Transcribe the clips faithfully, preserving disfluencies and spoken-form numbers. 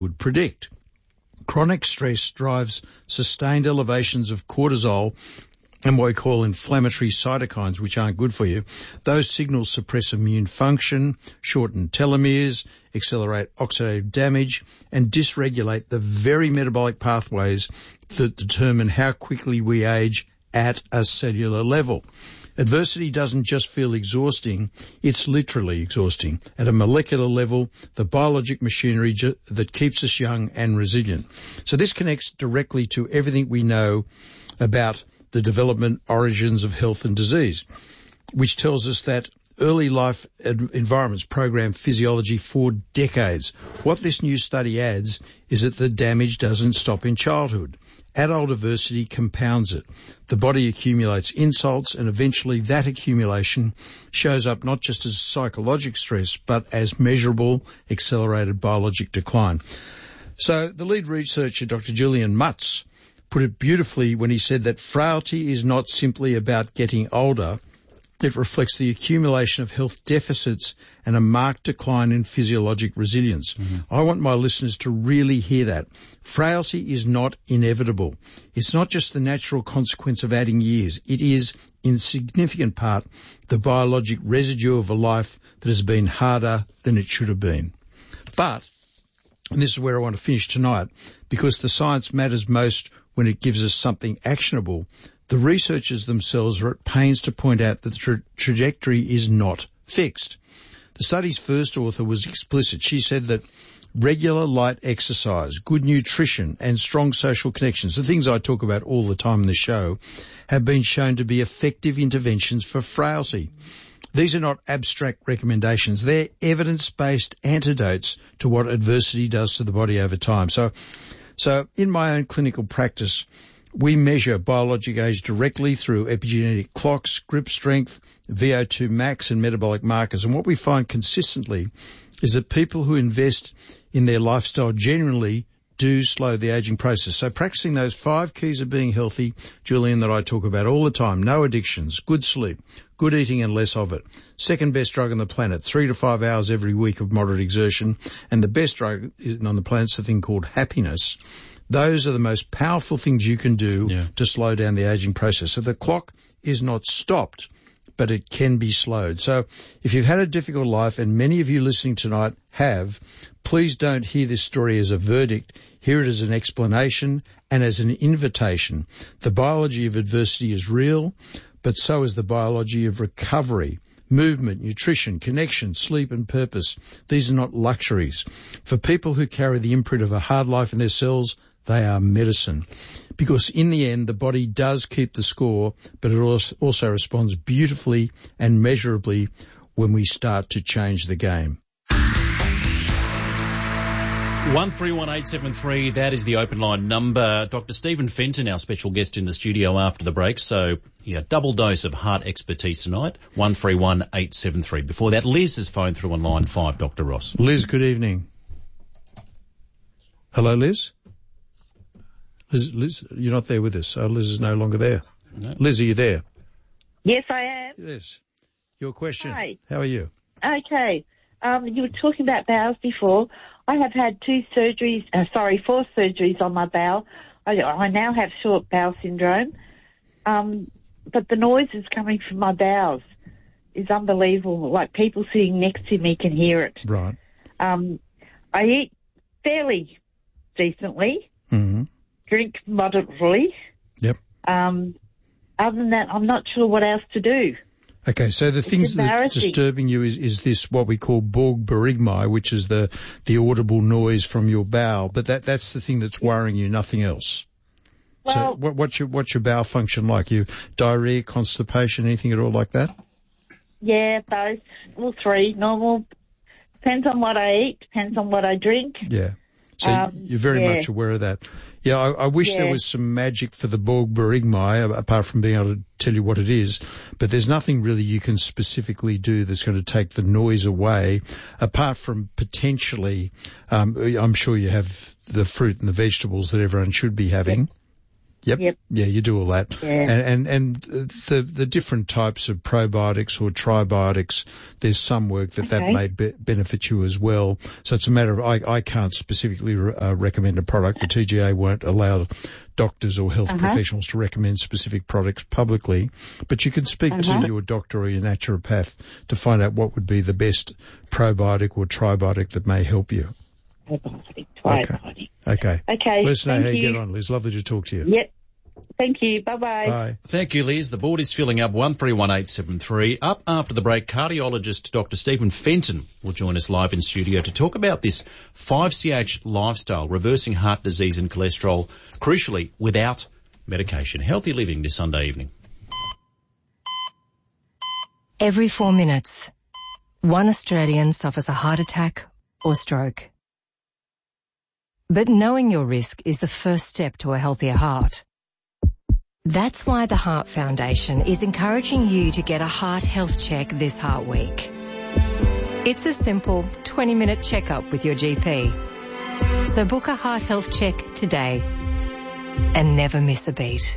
would predict. Chronic stress drives sustained elevations of cortisol and what we call inflammatory cytokines, which aren't good for you. Those signals suppress immune function, shorten telomeres, accelerate oxidative damage, and dysregulate the very metabolic pathways that determine how quickly we age at a cellular level. Adversity doesn't just feel exhausting, it's literally exhausting. At a molecular level, the biologic machinery ju- that keeps us young and resilient. So this connects directly to everything we know about the development origins of health and disease, which tells us that early life environments program physiology for decades. What this new study adds is that the damage doesn't stop in childhood. Adult adversity compounds it. The body accumulates insults, and eventually that accumulation shows up not just as psychological stress, but as measurable accelerated biologic decline. So the lead researcher, Doctor Julian Mutz, put it beautifully when he said that frailty is not simply about getting older. It reflects the accumulation of health deficits and a marked decline in physiologic resilience. Mm-hmm. I want my listeners to really hear that. Frailty is not inevitable. It's not just the natural consequence of adding years. It is, in significant part, the biologic residue of a life that has been harder than it should have been. But, and this is where I want to finish tonight, because the science matters most when it gives us something actionable, the researchers themselves are at pains to point out that the tra- trajectory is not fixed. The study's first author was explicit. She said that regular light exercise, good nutrition and strong social connections, the things I talk about all the time in the show, have been shown to be effective interventions for frailty. These are not abstract recommendations. They're evidence-based antidotes to what adversity does to the body over time. So, so in my own clinical practice, we measure biologic age directly through epigenetic clocks, grip strength, V O two max and metabolic markers. And what we find consistently is that people who invest in their lifestyle generally do slow the aging process. So practicing those five keys of being healthy, Julian, that I talk about all the time: no addictions, good sleep, good eating and less of it, second best drug on the planet, three to five hours every week of moderate exertion, and the best drug on the planet is a thing called happiness. Those are the most powerful things you can do yeah. to slow down the aging process. So the clock is not stopped, but it can be slowed. So if you've had a difficult life, and many of you listening tonight have, please don't hear this story as a verdict. Hear it as an explanation and as an invitation. The biology of adversity is real, but so is the biology of recovery. Movement, nutrition, connection, sleep and purpose. These are not luxuries. For people who carry the imprint of a hard life in their cells, they are medicine. Because in the end, the body does keep the score, but it also responds beautifully and measurably when we start to change the game. one three one eight seven three, that is the open line number. Doctor Stephen Fenton, our special guest in the studio after the break. So, yeah, double dose of heart expertise tonight. one three one eight seven three. Before that, Liz has phoned through on line five, Doctor Ross. Liz, good evening. Hello, Liz? Liz, Liz, you're not there with us. Oh, Liz is no longer there. No. Liz, are you there? Yes, I am. Yes. Your question. Hi. How are you? Okay. Um, you were talking about bowels before. I have had two surgeries, uh, sorry, four surgeries on my bowel. I, I now have short bowel syndrome. Um, but the noise is coming from my bowels is unbelievable. Like people sitting next to me can hear it. Right. Um, I eat fairly decently. Mm-hmm. Drink moderately. Yep. Um, other than that, I'm not sure what else to do. Okay, so the it's things that are disturbing you is, is this what we call Borg barigmai, which is the, the audible noise from your bowel, but that, that's the thing that's worrying you, nothing else. Well, so what, what's your, what's your bowel function like? You diarrhea, constipation, anything at all like that? Yeah, both. All three. Normal. Depends on what I eat, depends on what I drink. Yeah. So um, you're very yeah. much aware of that. Yeah, I, I wish yeah. there was some magic for the Borg barigmai, apart from being able to tell you what it is. But there's nothing really you can specifically do that's going to take the noise away, apart from potentially, um, I'm sure you have the fruit and the vegetables that everyone should be having. Yep. Yep. Yeah, you do all that. Yeah. And, and, and the, the different types of probiotics or tribiotics, there's some work that Okay. that may be, benefit you as well. So it's a matter of, I, I can't specifically uh, recommend a product. The T G A won't allow doctors or health Uh-huh. professionals to recommend specific products publicly, but you can speak Uh-huh. to your doctor or your naturopath to find out what would be the best probiotic or tribiotic that may help you. Probiotic, probiotic. Okay. Okay. Let us know thank how you you get on, Liz. Lovely to talk to you. Yep. Thank you. Bye-bye. Bye. Thank you, Liz. The board is filling up one three one eight seven three. Up after the break, cardiologist Doctor Stephen Fenton will join us live in studio to talk about this five C H lifestyle, reversing heart disease and cholesterol, crucially without medication. Healthy living this Sunday evening. Every four minutes, one Australian suffers a heart attack or stroke. But knowing your risk is the first step to a healthier heart. That's why the Heart Foundation is encouraging you to get a heart health check this Heart Week. It's a simple twenty minute checkup with your G P. So book a heart health check today and never miss a beat.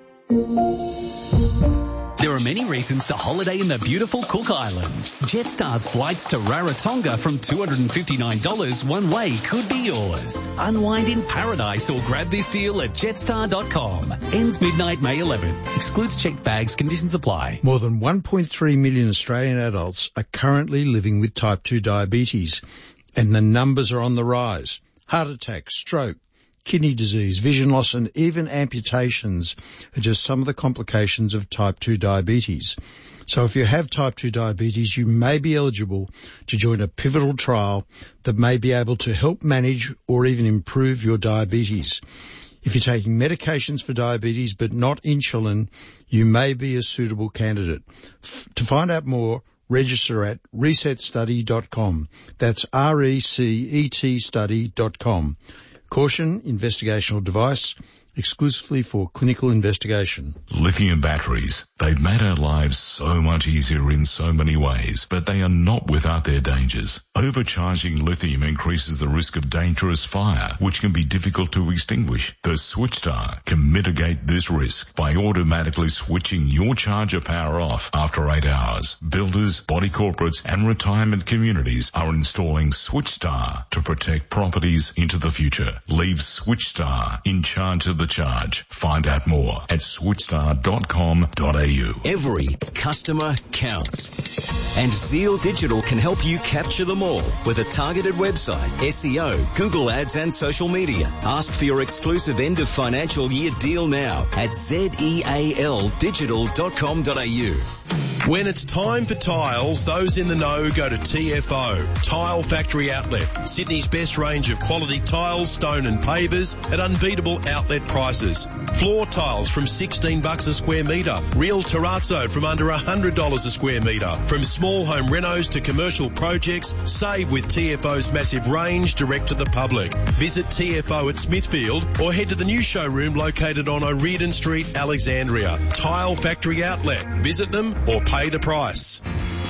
There are many reasons to holiday in the beautiful Cook Islands. Jetstar's flights to Rarotonga from two hundred fifty-nine dollars one way could be yours. Unwind in paradise or grab this deal at jetstar dot com. Ends midnight May eleventh. Excludes checked bags. Conditions apply. More than one point three million Australian adults are currently living with type two diabetes, and the numbers are on the rise. Heart attack, stroke, kidney disease, vision loss and even amputations are just some of the complications of type two diabetes. So if you have type two diabetes, you may be eligible to join a pivotal trial that may be able to help manage or even improve your diabetes. If you're taking medications for diabetes but not insulin, you may be a suitable candidate. F- to find out more, register at reset study dot com. That's R E C E T study dot com. Caution, investigational device, exclusively for clinical investigation. Lithium batteries. They've made our lives so much easier in so many ways, but they are not without their dangers. Overcharging lithium increases the risk of dangerous fire, which can be difficult to extinguish. The SwitchStar can mitigate this risk by automatically switching your charger power off after eight hours. Builders, body corporates and retirement communities are installing SwitchStar to protect properties into the future. Leave SwitchStar in charge of the charge. Find out more at switchstar dot com dot a u. Every customer counts. And Zeal Digital can help you capture them all with a targeted website, S E O, Google Ads and social media. Ask for your exclusive end of financial year deal now at zeal digital dot com dot a u. When it's time for tiles, those in the know go to T F O, Tile Factory Outlet. Sydney's best range of quality tiles, stone and pavers at unbeatable outlet prices. Floor tiles from sixteen bucks a square metre. Real terrazzo from under one hundred dollars a square metre. From small home renos to commercial projects, save with T F O's massive range direct to the public. Visit T F O at Smithfield or head to the new showroom located on O'Riordan Street, Alexandria. Tile Factory Outlet. Visit them or pay the price.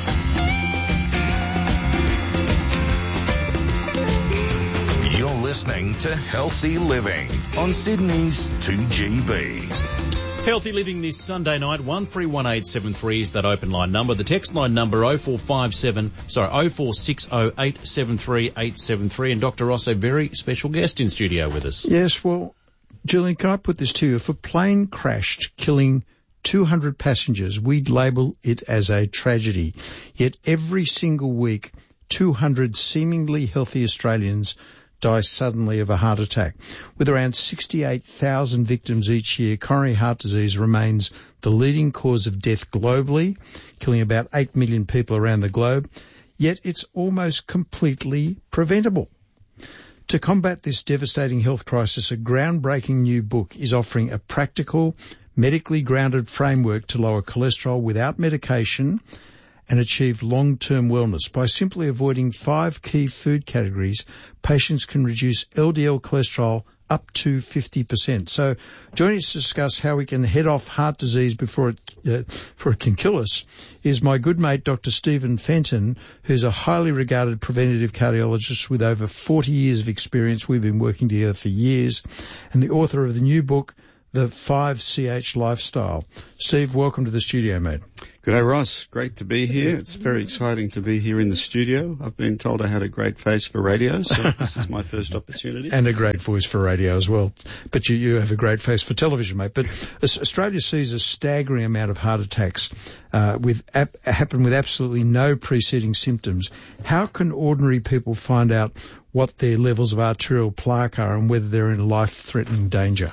You're listening to Healthy Living on Sydney's two G B. Healthy Living this Sunday night, one three one eight seven three is that open line number. The text line number oh four five seven, sorry, oh four six oh eight seven three eight seven three. And Doctor Ross, a very special guest in studio with us. Yes, well, Julian, can I put this to you? If a plane crashed, killing two hundred passengers, we'd label it as a tragedy. Yet every single week, two hundred seemingly healthy Australians die suddenly of a heart attack. With around sixty-eight thousand victims each year, coronary heart disease remains the leading cause of death globally, killing about eight million people around the globe. Yet it's almost completely preventable. To combat this devastating health crisis, a groundbreaking new book is offering a practical, medically grounded framework to lower cholesterol without medication and achieve long-term wellness. By simply avoiding five key food categories, patients can reduce L D L cholesterol up to fifty percent. So joining us to discuss how we can head off heart disease before it, uh, before it can kill us is my good mate, Doctor Stephen Fenton, who's a highly regarded preventative cardiologist with over forty years of experience. We've been working together for years, and the author of the new book, the five C H lifestyle. Steve, welcome to the studio, mate. Good day, Ross. Great to be here. It's very exciting to be here in the studio. I've been told I had a great face for radio, so this is my first opportunity. And a great voice for radio as well. But you, you have a great face for television, mate. But Australia sees a staggering amount of heart attacks uh, with ap- happen with absolutely no preceding symptoms. How can ordinary people find out what their levels of arterial plaque are and whether they're in life-threatening danger?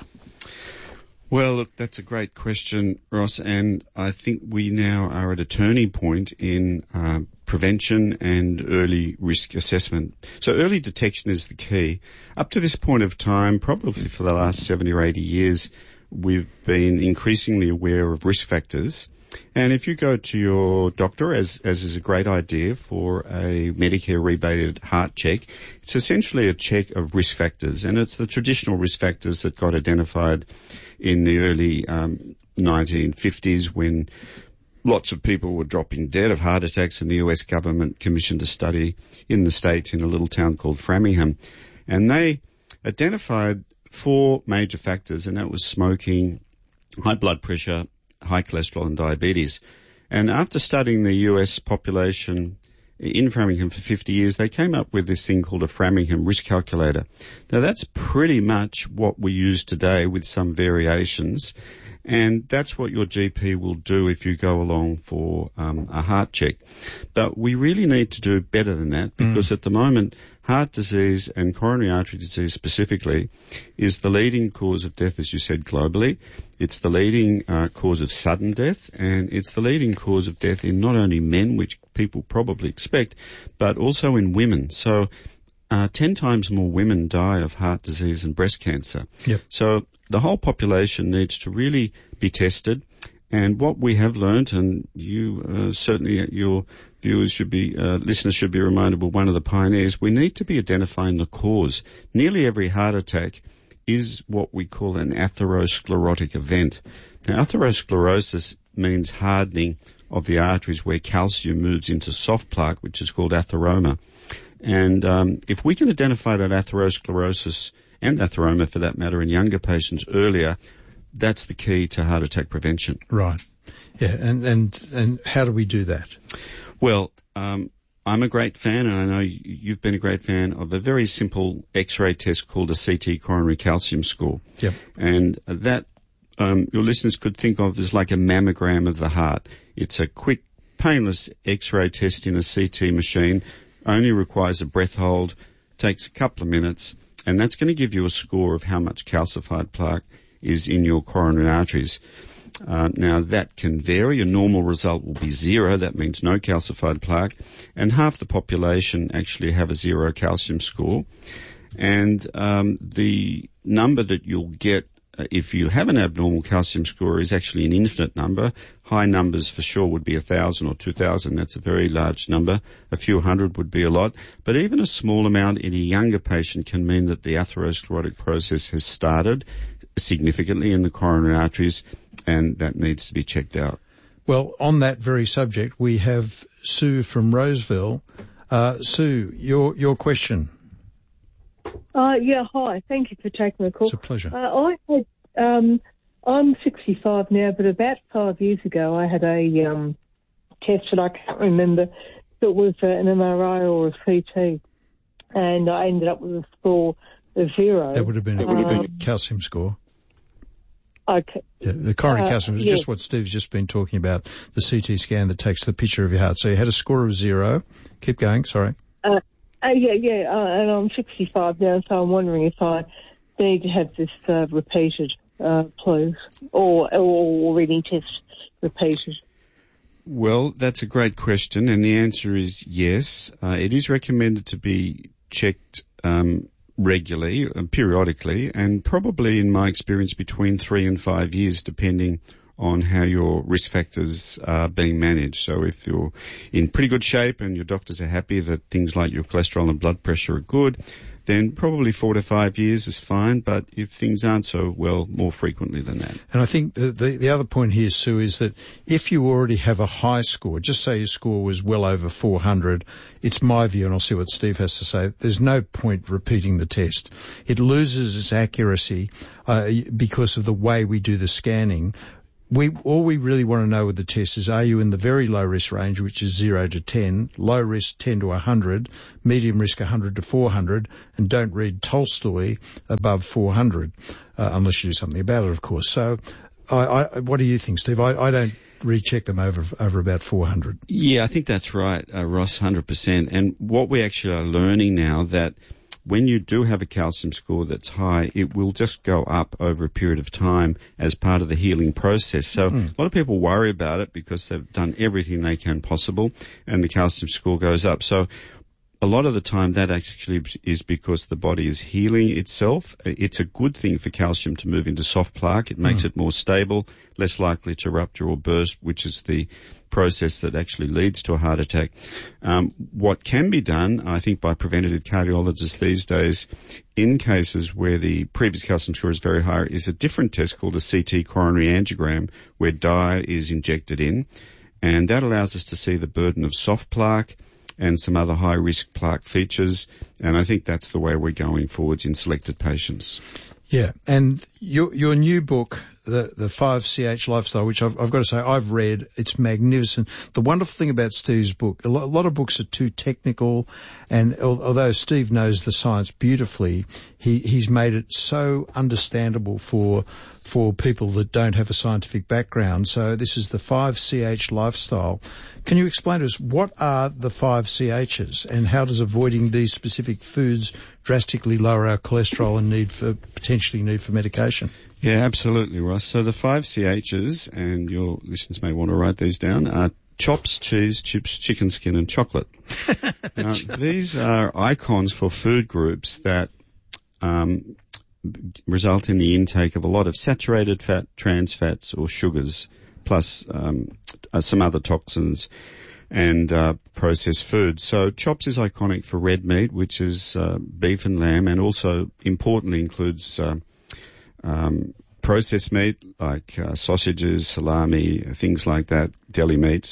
Well, look, that's a great question, Ross, and I think we now are at a turning point in uh, prevention and early risk assessment. So early detection is the key. Up to this point of time, probably for the last seventy or eighty years, we've been increasingly aware of risk factors. And if you go to your doctor, as, as is a great idea for a Medicare rebated heart check, it's essentially a check of risk factors, and it's the traditional risk factors that got identified in the early um, nineteen fifties when lots of people were dropping dead of heart attacks, and the U S government commissioned a study in the States in a little town called Framingham. And they identified four major factors, and that was smoking, high blood pressure, high cholesterol and diabetes. And after studying the U S population in Framingham for fifty years, they came up with this thing called a Framingham risk calculator. Now that's pretty much what we use today with some variations, and that's what your G P will do if you go along for um, a heart check. But we really need to do better than that, because mm. at the moment, heart disease and coronary artery disease specifically is the leading cause of death, as you said, globally. It's the leading uh, cause of sudden death, and it's the leading cause of death in not only men, which people probably expect, but also in women. So uh, ten times more women die of heart disease and breast cancer. Yep. So the whole population needs to really be tested. And what we have learned, and you uh, certainly your viewers should be, uh, listeners should be reminded, we're one of the pioneers, we need to be identifying the cause. Nearly every heart attack is what we call an atherosclerotic event. Now, atherosclerosis means hardening of the arteries where calcium moves into soft plaque, which is called atheroma. And um, if we can identify that atherosclerosis and atheroma, for that matter, in younger patients earlier, that's the key to heart attack prevention. Right. Yeah, and, and, and how do we do that? Well, um, I'm a great fan, and I know you've been a great fan of a very simple X-ray test called a C T coronary calcium score. Yep. And that um, your listeners could think of as like a mammogram of the heart. It's a quick, painless X-ray test in a C T machine, only requires a breath hold, takes a couple of minutes, and that's going to give you a score of how much calcified plaque is in your coronary arteries. Uh, now, that can vary. A normal result will be zero. That means no calcified plaque. And half the population actually have a zero calcium score. And um, the number that you'll get uh, if you have an abnormal calcium score is actually an infinite number. High numbers for sure would be one thousand or two thousand. That's a very large number. A few hundred would be a lot. But even a small amount in a younger patient can mean that the atherosclerotic process has started significantly in the coronary arteries, and that needs to be checked out. Well, on that very subject, we have Sue from Roseville. Uh, Sue, your your question. Uh, yeah, hi. Thank you for taking the call. It's a pleasure. Uh, I had, um, I'm sixty-five now, but about five years ago I had a um, test that I can't remember if it was uh, an M R I or a C T, and I ended up with a score of zero. That would have been a, um, a calcium score. Okay. Yeah, the coronary uh, calcium is yeah. just what Steve's just been talking about, the C T scan that takes the picture of your heart. So you had a score of zero. Keep going, sorry. Uh, uh, yeah, yeah, uh, and I'm sixty-five now, so I'm wondering if I need to have this uh, repeated, uh, please, or, or any test repeated. Well, that's a great question, and the answer is yes. Uh, it is recommended to be checked um, regularly and periodically, and probably, in my experience, between three and five years, depending on how your risk factors are being managed. So if you're in pretty good shape and your doctors are happy that things like your cholesterol and blood pressure are good, then probably four to five years is fine. But if things aren't so well, more frequently than that. And I think the, the, the other point here, Sue, is that if you already have a high score, just say your score was well over four hundred, it's my view, and I'll see what Steve has to say, there's no point repeating the test. It loses its accuracy uh, because of the way we do the scanning. We, all we really want to know with the test is, are you in the very low risk range, which is zero to ten, low risk ten to one hundred, medium risk one hundred to four hundred, and don't read Tolstoy above four hundred, uh, unless you do something about it, of course. So, I, I, what do you think, Steve? I, I don't recheck them over over about four hundred. Yeah, I think that's right, uh, Ross, one hundred percent. And what we actually are learning now, that when you do have a calcium score that's high, it will just go up over a period of time as part of the healing process. So mm. a lot of people worry about it because they've done everything they can possible and the calcium score goes up. So a lot of the time that actually is because the body is healing itself. It's a good thing for calcium to move into soft plaque. It makes mm. it more stable, less likely to rupture or burst, which is the process that actually leads to a heart attack. Um, what can be done, I think, by preventative cardiologists these days, in cases where the previous calcium score is very high, is a different test called a C T coronary angiogram, where dye is injected in, and that allows us to see the burden of soft plaque and some other high-risk plaque features, and I think that's the way we're going forwards in selected patients. Yeah, and your your new book, the the five C H Lifestyle, which I've, I've got to say I've read, it's magnificent. The wonderful thing about Steve's book, a lot, a lot of books are too technical, and although Steve knows the science beautifully, he he's made it so understandable for for people that don't have a scientific background. So this is the five C H Lifestyle. Can you explain to us what are the five C H's, and how does avoiding these specific foods drastically lower our cholesterol and need for potentially need for medication? Yeah, absolutely, Ross. So the five C H's, and your listeners may want to write these down, are chops, cheese, chips, chicken skin, and chocolate. Now, these are icons for food groups that um, result in the intake of a lot of saturated fat, trans fats, or sugars, plus um, uh, some other toxins and uh, processed foods. So chops is iconic for red meat, which is uh, beef and lamb, and also importantly includes uh, um, processed meat like uh, sausages, salami, things like that, deli meats.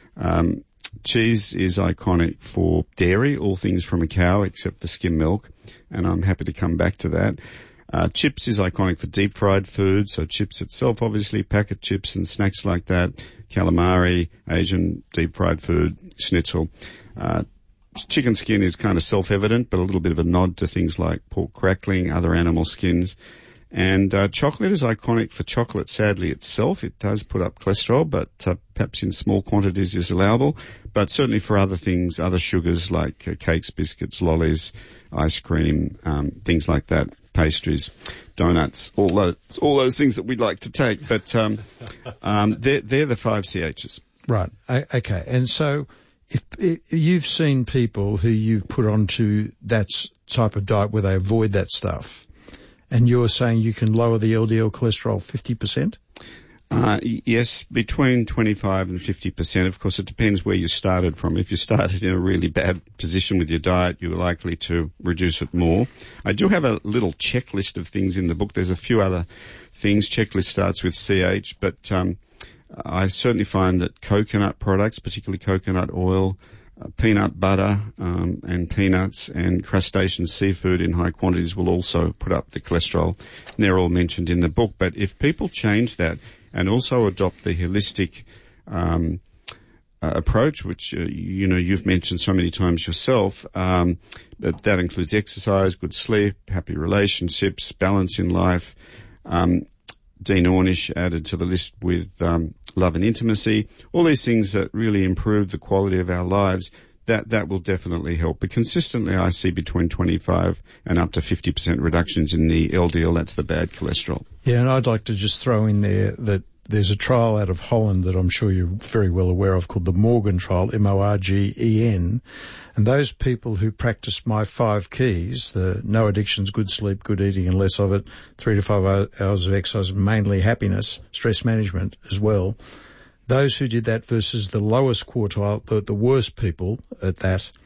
Um, cheese is iconic for dairy, all things from a cow except for skim milk, and I'm happy to come back to that. Uh, chips is iconic for deep fried food, so chips itself, obviously, packet chips and snacks like that, calamari, Asian deep fried food, schnitzel. Uh, chicken skin is kind of self-evident, but a little bit of a nod to things like pork crackling, other animal skins. And uh, chocolate is iconic for chocolate, sadly, itself. It does put up cholesterol, but uh, perhaps in small quantities is allowable. But certainly for other things, other sugars like uh, cakes, biscuits, lollies, ice cream, um, things like that, pastries, donuts, all those, all those things that we'd like to take. But um, um, they're, they're the five C H's. Right. Okay. And so if, if you've seen people who you've put onto that type of diet where they avoid that stuff, and you're saying you can lower the L D L cholesterol fifty percent? Uh, yes, between twenty-five and fifty percent. Of course, it depends where you started from. If you started in a really bad position with your diet, you're likely to reduce it more. I do have a little checklist of things in the book. There's a few other things. Checklist starts with C H, but um, I certainly find that coconut products, particularly coconut oil, Uh, peanut butter um, and peanuts and crustacean seafood in high quantities will also put up the cholesterol. And they're all mentioned in the book. But if people change that and also adopt the holistic um, uh, approach, which, uh, you know, you've mentioned so many times yourself, um, that, that includes exercise, good sleep, happy relationships, balance in life. Um, Dean Ornish added to the list with um, love and intimacy, all these things that really improve the quality of our lives, that, that will definitely help. But consistently I see between twenty-five and up to fifty percent reductions in the L D L, that's the bad cholesterol. Yeah, and I'd like to just throw in there that there's a trial out of Holland that I'm sure you're very well aware of called the Morgan trial, M O R G E N. And those people who practice my five keys, the no addictions, good sleep, good eating and less of it, three to five hours of exercise, mainly happiness, stress management as well, those who did that versus the lowest quartile, the, the worst people at that,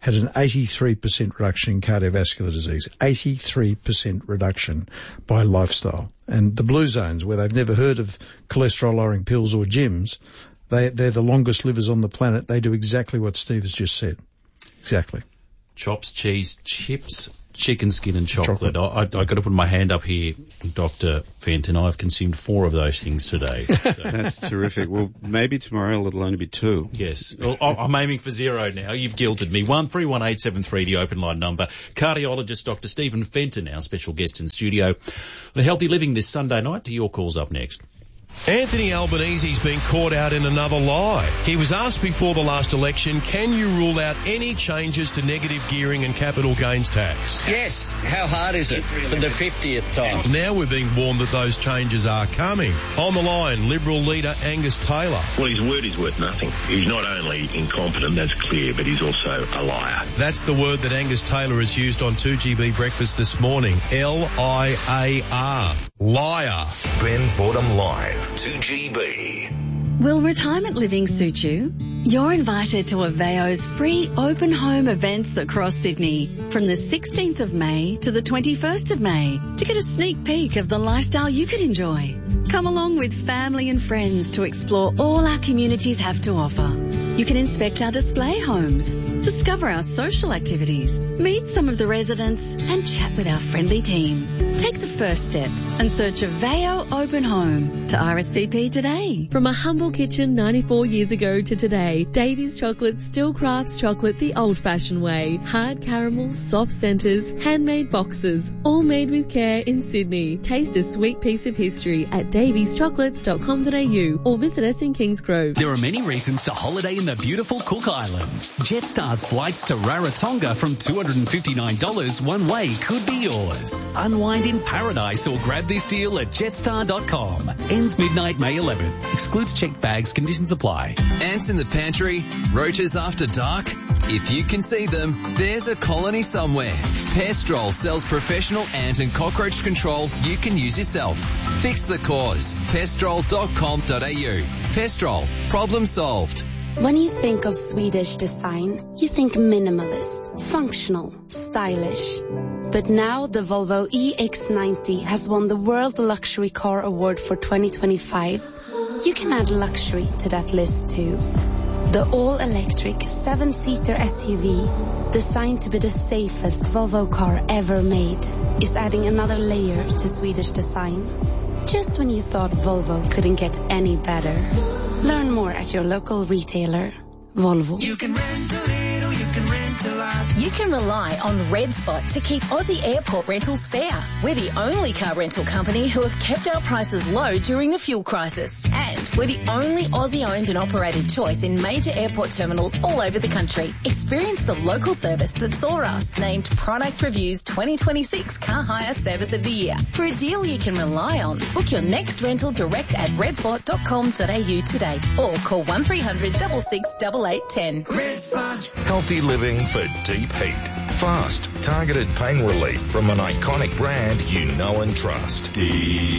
had an eighty-three percent reduction in cardiovascular disease, eighty-three percent reduction by lifestyle. And the blue zones, where they've never heard of cholesterol-lowering pills or gyms, they, they're the longest livers on the planet. They do exactly what Steve has just said. Exactly. Chops, cheese, chips, chicken skin and chocolate. Chocolate. I, I, I've got to put my hand up here, Doctor Fenton. I've consumed four of those things today. So. That's terrific. Well, maybe tomorrow it'll only be two. Yes. Well, I'm aiming for zero now. You've guilted me. one three one eight seven three, the open line number. Cardiologist Doctor Stephen Fenton, our special guest in studio. The Healthy Living this Sunday night. To your calls up next. Anthony Albanese's been caught out in another lie. He was asked before the last election, can you rule out any changes to negative gearing and capital gains tax? Yes. How hard is it for the fiftieth time? Now we're being warned that those changes are coming. On the line, Liberal leader Angus Taylor. Well, his word is worth nothing. He's not only incompetent, that's clear, but he's also a liar. That's the word that Angus Taylor has used on two G B Breakfast this morning. L I A R. Liar. Ben Fordham Live. two G B. Will retirement living suit you? You're invited to Aveo's free open home events across Sydney from the sixteenth of May to the twenty-first of May to get a sneak peek of the lifestyle you could enjoy. Come along with family and friends to explore all our communities have to offer. You can inspect our display homes, discover our social activities, meet some of the residents and chat with our friendly team. Take the first step and search Aveo Open Home to R S V P today. From a humble kitchen ninety-four years ago to today, Davy's Chocolate still crafts chocolate the old-fashioned way. Hard caramels, soft centres, handmade boxes, all made with care in Sydney. Taste a sweet piece of history at davies chocolates dot com dot a u or visit us in Kingsgrove. There are many reasons to holiday in the beautiful Cook Islands. Jetstar's flights to Rarotonga from two hundred fifty-nine dollars one way could be yours. Unwind in paradise or grab this deal at jetstar dot com. Ends midnight May eleventh. Excludes checked bags. Conditions apply. Ants in the pantry? Roaches after dark? If you can see them, there's a colony somewhere. Pestrol sells professional ant and cockroach control you can use yourself. Fix the cause. pestrol dot com dot a u. Pestrol. Problem solved. When you think of Swedish design, you think minimalist, functional, stylish. But now the Volvo E X ninety has won the World Luxury Car Award for twenty twenty-five. You can add luxury to that list too. The all-electric seven-seater S U V, designed to be the safest Volvo car ever made, is adding another layer to Swedish design. Just when you thought Volvo couldn't get any better. Learn more at your local retailer. Volvo. You can rent a little, you can rent a lot. You can rely on RedSpot to keep Aussie airport rentals fair. We're the only car rental company who have kept our prices low during the fuel crisis. And we're the only Aussie-owned and operated choice in major airport terminals all over the country. Experience the local service that saw us named Product Review's twenty twenty-six Car Hire Service of the Year. For a deal you can rely on, book your next rental direct at redspot dot com dot a u today or call one three hundred six six eight eight one zero. Red Spot. Healthy living for deep heat. Fast, targeted pain relief from an iconic brand you know and trust. Deep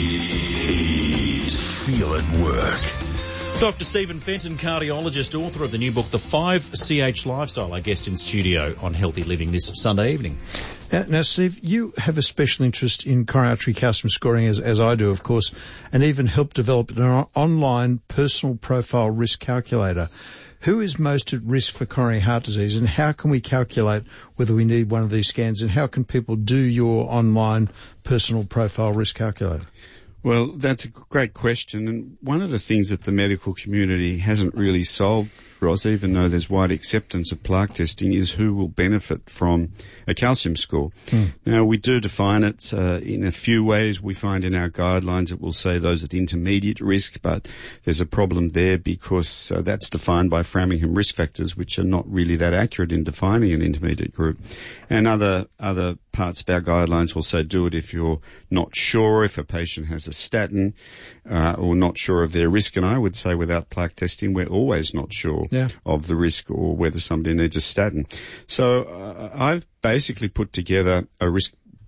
heat. Feel it work. Doctor Stephen Fenton, cardiologist, author of the new book, The five C H Lifestyle, our guest in studio on Healthy Living this Sunday evening. Now, now, Steve, you have a special interest in coronary artery calcium scoring, as, as I do, of course, and even helped develop an online personal profile risk calculator. Who is most at risk for coronary heart disease, and how can we calculate whether we need one of these scans, and how can people do your online personal profile risk calculator? Well, that's a great question, and one of the things that the medical community hasn't really solved, Ross, even though there's wide acceptance of plaque testing, is who will benefit from a calcium score. Mm. Now, we do define it uh, in a few ways. We find in our guidelines it will say those at intermediate risk, but there's a problem there because uh, that's defined by Framingham risk factors, which are not really that accurate in defining an intermediate group. And other other parts of our guidelines will say do it if you're not sure if a patient has a statin uh, or not sure of their risk. And I would say without plaque testing, we're always not sure yeah. of the risk or whether somebody needs a statin. So uh, I've basically put together a risk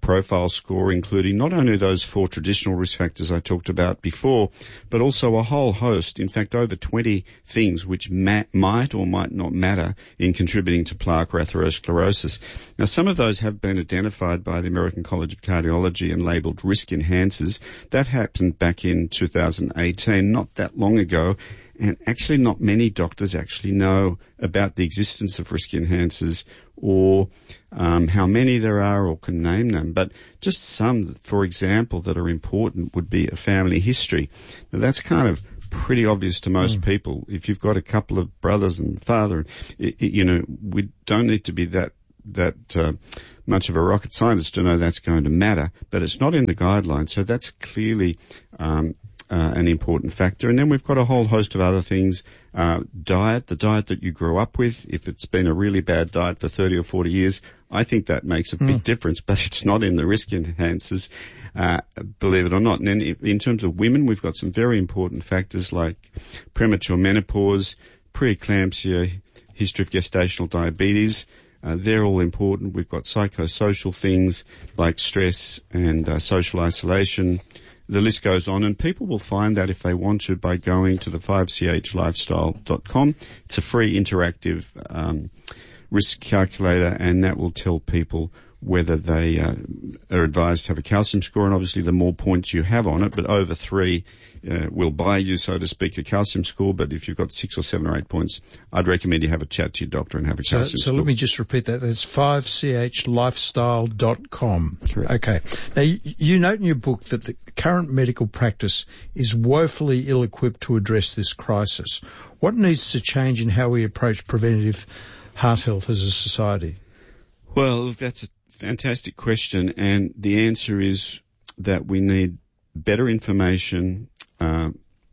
profile score, including not only those four traditional risk factors I talked about before, but also a whole host, in fact over twenty things which ma- might or might not matter in contributing to plaque or atherosclerosis. Now, some of those have been identified by the American College of Cardiology and labelled risk enhancers. That happened back in two thousand eighteen, not that long ago. And actually not many doctors actually know about the existence of risk enhancers or um, how many there are or can name them. But just some, for example, that are important would be a family history. Now, that's kind of pretty obvious to most mm. people. If you've got a couple of brothers and father, it, it, you know, we don't need to be that that uh, much of a rocket scientist to know that's going to matter. But it's not in the guidelines, so that's clearly um Uh, an important factor. And then we've got a whole host of other things. Uh, diet, the diet that you grew up with. If it's been a really bad diet for thirty or forty years, I think that makes a mm. big difference, but it's not in the risk enhancers, uh, believe it or not. And then in terms of women, we've got some very important factors like premature menopause, preeclampsia, history of gestational diabetes. Uh, they're all important. We've got psychosocial things like stress and uh, social isolation. The list goes on, and people will find that if they want to by going to the five c h lifestyle dot com. It's a free interactive um, risk calculator, and that will tell people whether they uh, are advised to have a calcium score, and obviously the more points you have on it, but over three uh, will buy you, so to speak, a calcium score. But if you've got six or seven or eight points, I'd recommend you have a chat to your doctor and have a so, calcium so score. So let me just repeat that. That's five c h lifestyle dot com. Correct. Okay. Now, you, you note in your book that the current medical practice is woefully ill-equipped to address this crisis. What needs to change in how we approach preventative heart health as a society? Well, that's a fantastic question, and the answer is that we need better information uh,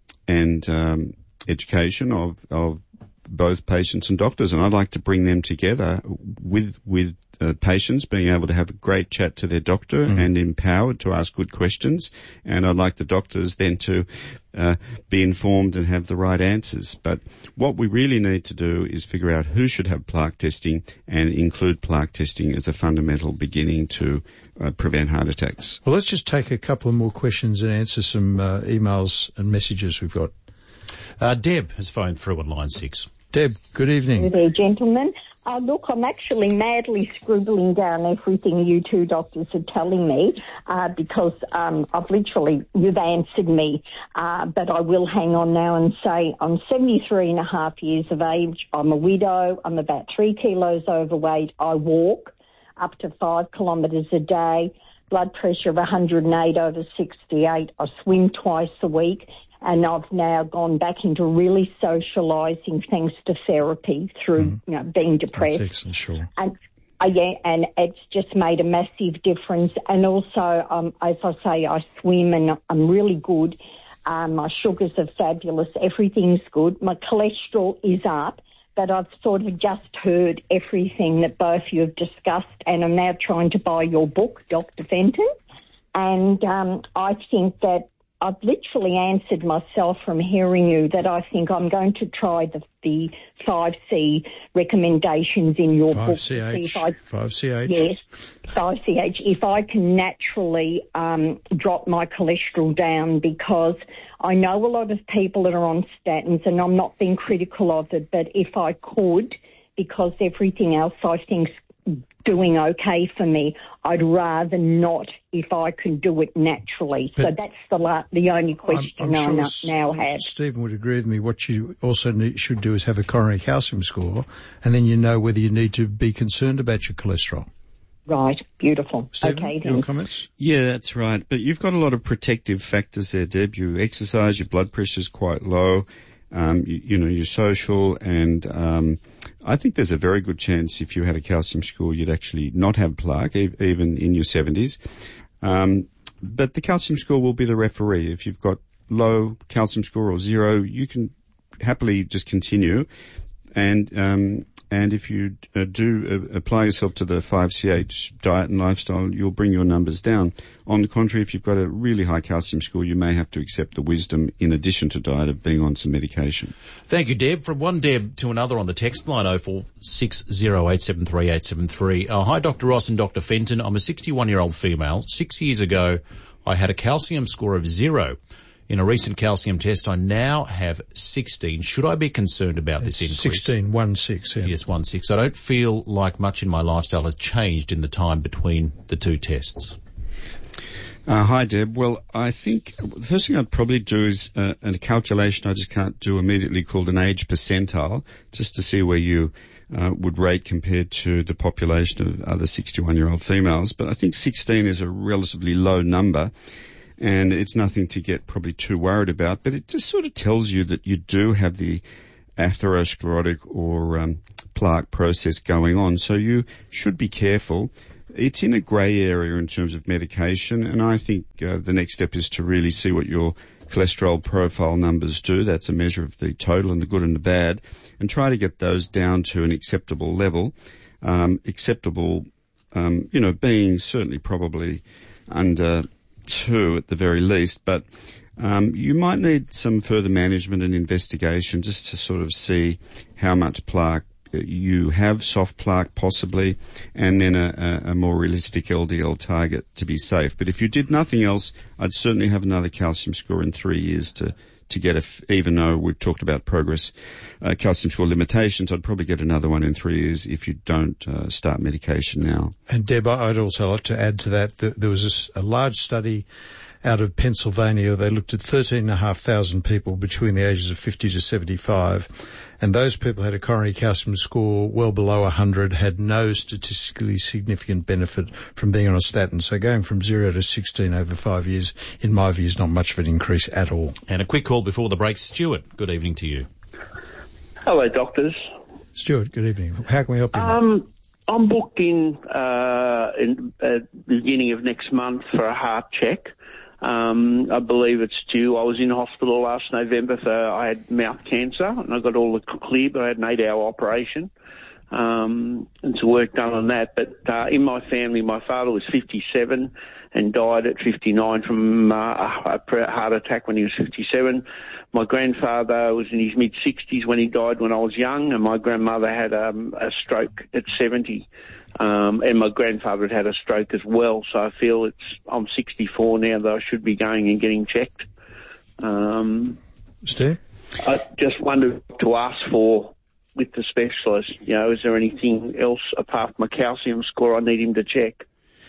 and um, education of, of both patients and doctors, and I'd like to bring them together with with uh, patients being able to have a great chat to their doctor mm. and empowered to ask good questions, and I'd like the doctors then to uh, be informed and have the right answers. But what we really need to do is figure out who should have plaque testing and include plaque testing as a fundamental beginning to uh, prevent heart attacks. Well, let's just take a couple of more questions and answer some uh, emails and messages we've got. Uh, Deb has phoned through on line six. Deb, good evening. Hey there, gentlemen. Uh, look, I'm actually madly scribbling down everything you two doctors are telling me uh, because um, I've literally, you've answered me, uh, but I will hang on now and say I'm seventy-three and a half years of age. I'm a widow. I'm about three kilos overweight. I walk up to five kilometres a day. Blood pressure of one hundred eight over sixty-eight. I swim twice a week. And I've now gone back into really socialising thanks to therapy through mm. you know, being depressed. That's excellent, sure. And, uh, yeah, and it's just made a massive difference. And also, um, as I say, I swim and I'm really good. Um, my sugars are fabulous. Everything's good. My cholesterol is up. But I've sort of just heard everything that both you have discussed, and I'm now trying to buy your book, Doctor Fenton. And um, I think that I've literally answered myself from hearing you that I think I'm going to try the the five C recommendations in your five book. C H, I, five C H. Yes, five C H. If I can naturally um, drop my cholesterol down, because I know a lot of people that are on statins, and I'm not being critical of it, but if I could, because everything else I think's doing okay for me, I'd rather not if I can do it naturally. But so that's the la- the only question I'm, I'm I sure now have. Stephen would agree with me. What you also need, should do is have a coronary calcium score, and then you know whether you need to be concerned about your cholesterol. Right, beautiful. Stephen, okay, your then. comments? Yeah, that's right. But you've got a lot of protective factors there, Deb. You exercise, your blood pressure's quite low. Um, you, you know, you're social, and um, I think there's a very good chance if you had a calcium score, you'd actually not have plaque, e- even in your seventies. Um, but the calcium score will be the referee. If you've got low calcium score or zero, you can happily just continue. And um, and if you uh, do uh, apply yourself to the five C H diet and lifestyle, you'll bring your numbers down. On the contrary, if you've got a really high calcium score, you may have to accept the wisdom, in addition to diet, of being on some medication. Thank you, Deb. From one Deb to another on the text line, oh four six oh eight seven three eight seven three. Oh, hi, Doctor Ross and Doctor Fenton. I'm a sixty-one-year-old female. Six years ago, I had a calcium score of zero. In a recent calcium test, I now have sixteen. Should I be concerned about it's this increase? sixteen, one six, yeah. Yes, one six. I don't feel like much in my lifestyle has changed in the time between the two tests. Uh, hi, Deb. Well, I think the first thing I'd probably do is uh, a calculation I just can't do immediately, called an age percentile, just to see where you uh, would rate compared to the population of other sixty-one-year-old females. But I think sixteen is a relatively low number, and it's nothing to get probably too worried about. But it just sort of tells you that you do have the atherosclerotic or um, plaque process going on, so you should be careful. It's in a grey area in terms of medication, and I think uh, the next step is to really see what your cholesterol profile numbers do. That's a measure of the total and the good and the bad, and try to get those down to an acceptable level. Um, acceptable, um, you know, being certainly probably under two at the very least, but um, you might need some further management and investigation just to sort of see how much plaque you have, soft plaque possibly, and then a, a, a more realistic L D L target to be safe. But if you did nothing else, I'd certainly have another calcium score in three years to, to get, a, even though we've talked about progress, uh, calcium score limitations, I'd probably get another one in three years if you don't uh, start medication now. And Deb, I'd also like to add to that, that there was a, a large study out of Pennsylvania. They looked at thirteen thousand five hundred people between the ages of fifty to seventy-five, and those people had a coronary calcium score well below one hundred, had no statistically significant benefit from being on a statin. So going from zero to sixteen over five years, in my view, is not much of an increase at all. And a quick call before the break. Stuart, good evening to you. Hello, doctors. Stuart, good evening. How can we help you? Um, I'm booked in, uh, in uh, the beginning of next month for a heart check. Um, I believe it's due. I was in hospital last November for, I had mouth cancer, and I got all the clear, but I had an eight hour operation, um, and some work done on that. But, uh, in my family, my father was fifty-seven and died at fifty-nine from, uh, a heart attack when he was fifty-seven. My grandfather was in his mid sixties when he died when I was young, and my grandmother had, um, a stroke at seventy. Um, and my grandfather had had a stroke as well, so I feel it's, I'm sixty-four now that I should be going and getting checked. Um, Steve? I just wondered to ask for, with the specialist, you know, is there anything else apart from my calcium score I need him to check?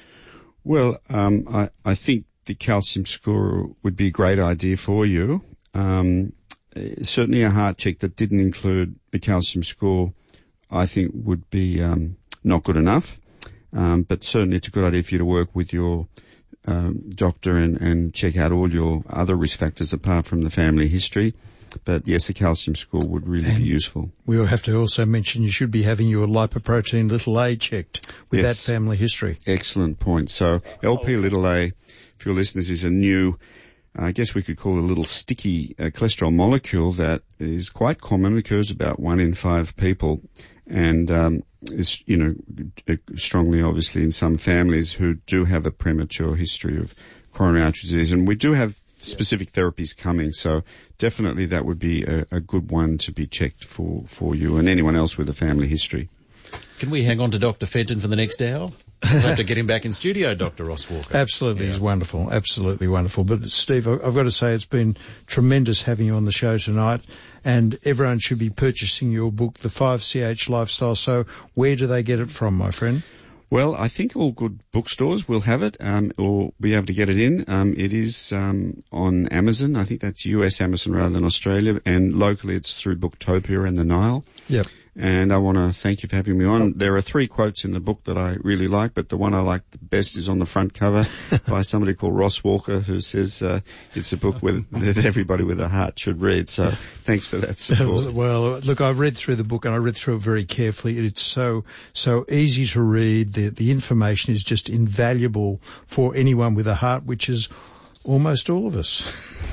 Well, um, I, I think the calcium score would be a great idea for you. Um, certainly a heart check that didn't include the calcium score, I think would be, um, not good enough, um, but certainly it's a good idea for you to work with your um, doctor and, and check out all your other risk factors apart from the family history. But yes, a calcium score would really and be useful. We'll have to also mention you should be having your lipoprotein little a checked with yes. that family history. Excellent point. So L P little a, for your listeners, is a new, I guess we could call it a little sticky uh, cholesterol molecule that is quite common, occurs about one in five people, and um, is, you know, strongly obviously in some families who do have a premature history of coronary artery disease. And we do have specific therapies coming, so definitely that would be a, a good one to be checked for, for you and anyone else with a family history. Can we hang on to Doctor Fenton for the next hour? We'll have to get him back in studio, Doctor Ross Walker. Absolutely, yeah. He's wonderful, absolutely wonderful. But Steve, I've got to say it's been tremendous having you on the show tonight, and everyone should be purchasing your book, The five C H Lifestyle. So where do they get it from, my friend? Well, I think all good bookstores will have it, um, or be able to get it in. Um, it is um, on Amazon. I think that's U S Amazon rather than Australia, and locally it's through Booktopia and the Nile. Yep. And I want to thank you for having me on. There are three quotes in the book that I really like, but the one I like the best is on the front cover by somebody called Ross Walker, who says uh, it's a book with, that everybody with a heart should read. So thanks for that support. Well, look, I read through the book and I read through it very carefully. It's so so easy to read. The, the information is just invaluable for anyone with a heart, which is almost all of us.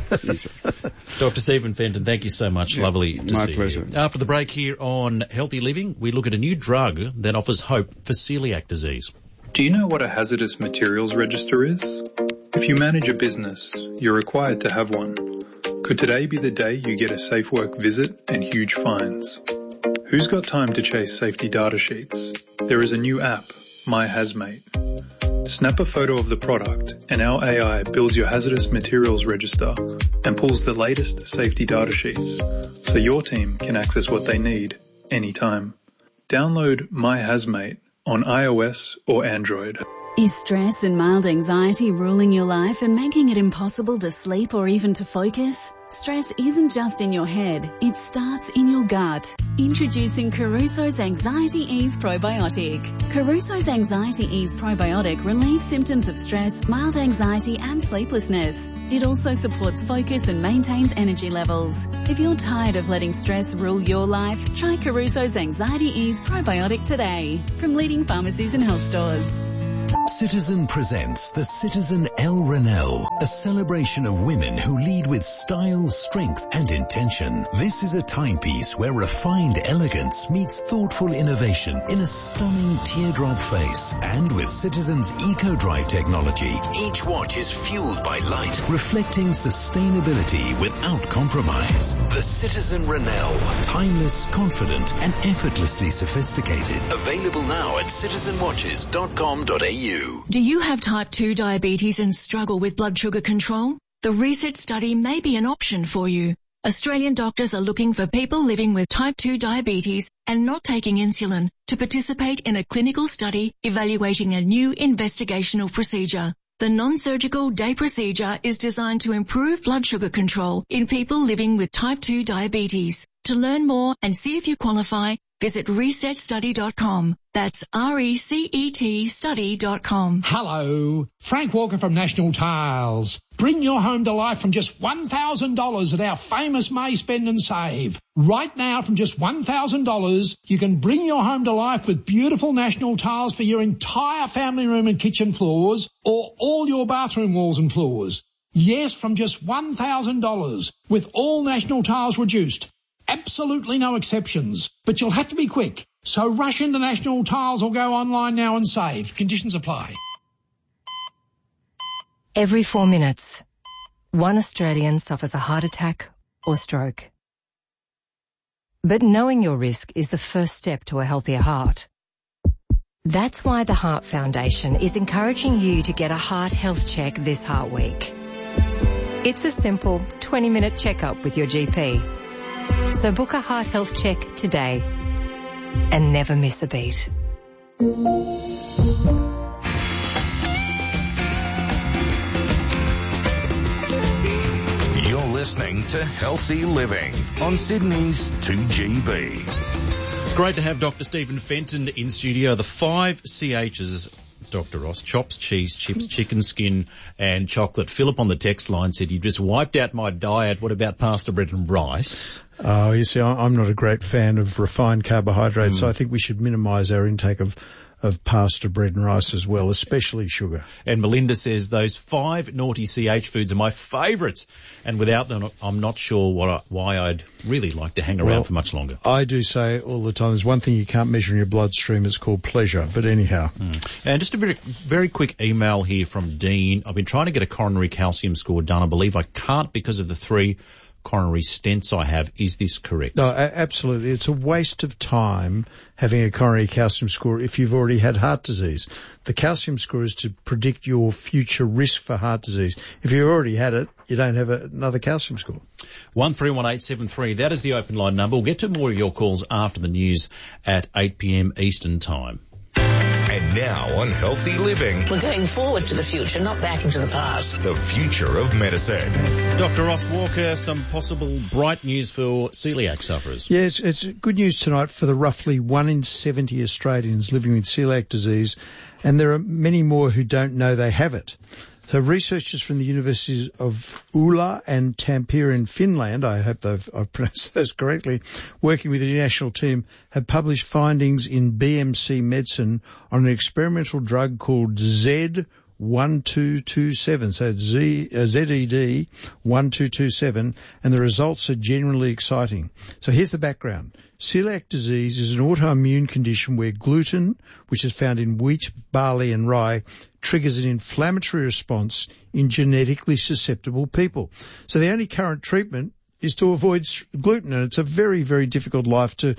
Doctor Stephen Fenton, thank you so much. Yeah, Lovely to my see pleasure. you. After the break here on Healthy Living, we look at a new drug that offers hope for celiac disease. Do you know what a hazardous materials register is? If you manage a business, you're required to have one. Could today be the day you get a safe work visit and huge fines? Who's got time to chase safety data sheets? There is a new app, My Hazmate. Snap a photo of the product and our A I builds your hazardous materials register and pulls the latest safety data sheets so your team can access what they need anytime. Download My Hazmate on iOS or Android. Is stress and mild anxiety ruling your life and making it impossible to sleep or even to focus? Stress isn't just in your head, it starts in your gut. Introducing Caruso's Anxiety Ease Probiotic. Caruso's Anxiety Ease Probiotic relieves symptoms of stress, mild anxiety and sleeplessness. It also supports focus and maintains energy levels. If you're tired of letting stress rule your life, try Caruso's Anxiety Ease Probiotic today from leading pharmacies and health stores. Citizen presents the Citizen El Renelle, a celebration of women who lead with style, strength and intention. This is a timepiece where refined elegance meets thoughtful innovation in a stunning teardrop face. And with Citizen's EcoDrive technology, each watch is fueled by light, reflecting sustainability without compromise. The Citizen Renelle, timeless, confident and effortlessly sophisticated. Available now at citizen watches dot com dot a u. Do you have type two diabetes and struggle with blood sugar control? The RESET study may be an option for you. Australian doctors are looking for people living with type two diabetes and not taking insulin to participate in a clinical study evaluating a new investigational procedure. The non-surgical day procedure is designed to improve blood sugar control in people living with type two diabetes. To learn more and see if you qualify, visit reset study dot com. That's R E C E T study dot com. Hello, Frank Walker from National Tiles. Bring your home to life from just one thousand dollars at our famous May Spend and Save. Right now, from just one thousand dollars, you can bring your home to life with beautiful National Tiles for your entire family room and kitchen floors, or all your bathroom walls and floors. Yes, from just one thousand dollars, with all National Tiles reduced. Absolutely no exceptions, but you'll have to be quick. So rush into National Tiles or go online now and save. Conditions apply. Every four minutes, one Australian suffers a heart attack or stroke. But knowing your risk is the first step to a healthier heart. That's why the Heart Foundation is encouraging you to get a heart health check this Heart Week. It's a simple twenty minute checkup with your G P. So book a heart health check today and never miss a beat. You're listening to Healthy Living on Sydney's two G B. Great to have Doctor Stephen Fenton in studio. The five C H's, Doctor Ross: chops, cheese, chips, chicken skin and chocolate. Philip on the text line said, you just wiped out my diet. What about pasta, bread and rice? Oh, you see, I'm not a great fan of refined carbohydrates, mm. so I think we should minimise our intake of, of pasta, bread and rice as well, especially sugar. And Melinda says, those five naughty C H foods are my favourites, and without them, I'm not sure what I, why I'd really like to hang around well, for much longer. I do say all the time, there's one thing you can't measure in your bloodstream, it's called pleasure, but anyhow. Mm. And just a very, very quick email here from Dean. I've been trying to get a coronary calcium score done. I believe I can't because of the three coronary stents I have. Is this correct? No, absolutely. It's a waste of time having a coronary calcium score if you've already had heart disease. The calcium score is to predict your future risk for heart disease. If you've already had it, you don't have a, another calcium score. one three one eight seven three, that is the open line number. We'll get to more of your calls after the news at eight p.m. Eastern Time. And now on Healthy Living, we're going forward to the future, not back into the past. The future of medicine. Doctor Ross Walker, some possible bright news for celiac sufferers. Yeah, it's, it's good news tonight for the roughly one in seventy Australians living with celiac disease, and there are many more who don't know they have it. So researchers from the Universities of Ulla and Tampere in Finland, I hope I've, I've pronounced those correctly, working with the international team, have published findings in B M C Medicine on an experimental drug called Z one two two seven. So Z, uh, Z E D one two two seven, and the results are genuinely exciting. So here's the background. Celiac disease is an autoimmune condition where gluten, which is found in wheat, barley and rye, triggers an inflammatory response in genetically susceptible people. So the only current treatment is to avoid gluten, and it's a very, very difficult life to